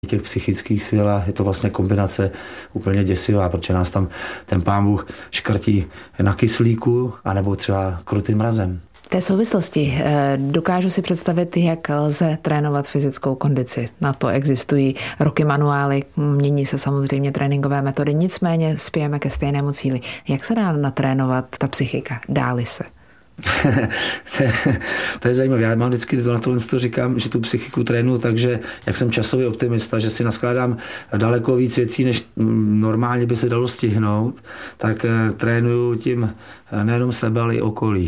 těch psychických sil a je to vlastně kombinace úplně děsivá, protože nás tam ten Pán Bůh škrtí na kyslíku anebo třeba krutým mrazem. V té souvislosti dokážu si představit, jak lze trénovat fyzickou kondici. Na to existují roky manuály, mění se samozřejmě tréninkové metody, nicméně spějeme ke stejnému cíli. Jak se dá natrénovat ta psychika? Dá-li se? To je zajímavé. Já mám vždycky na tohle říkám, že tu psychiku trénuju, takže jak jsem časový optimista, že si naskládám daleko víc věcí, než normálně by se dalo stihnout, tak trénuju tím nejenom sebe, ale i okolí.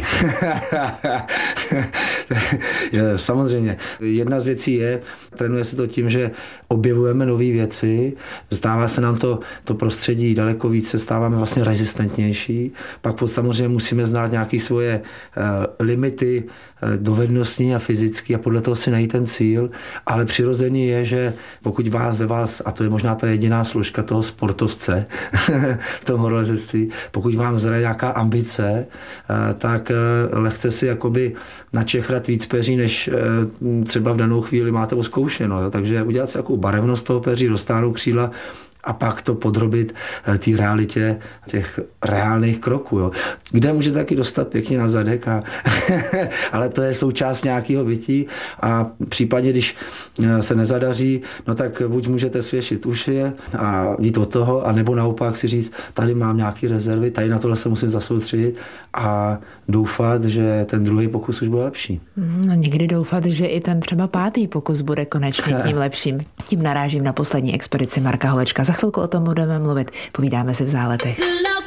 Samozřejmě. Jedna z věcí je, trénuje se to tím, že objevujeme nové věci, zdává se nám to prostředí daleko více, stáváme vlastně rezistentnější, pak samozřejmě musíme znát nějaké svoje limity dovednostní a fyzický a podle toho si najít ten cíl, ale přirozený je, že pokud ve vás, a to je možná ta jediná složka toho sportovce v tom horolezectví, pokud vám zraje nějaká ambice, tak lehce si jakoby načechrat víc peří, než třeba v danou chvíli máte oskoušeno. Jo? Takže udělat si takovou barevnost toho peří, roztáhnout křídla a pak to podrobit té realitě těch reálných kroků. Jo. Kde může taky dostat pěkně na zadek, ale to je součást nějakého bytí a případně, když se nezadaří, no tak buď můžete svěšit uši a jít od toho, anebo naopak si říct, tady mám nějaké rezervy, tady na tohle se musím zasoustředit a doufat, že ten druhý pokus už bude lepší. No, někdy doufat, že i ten třeba 5. pokus bude konečně tím lepším. Tím narážím na poslední expedici Marka Holečka. Za chvilku o tom budeme mluvit. Povídáme si v Záletech.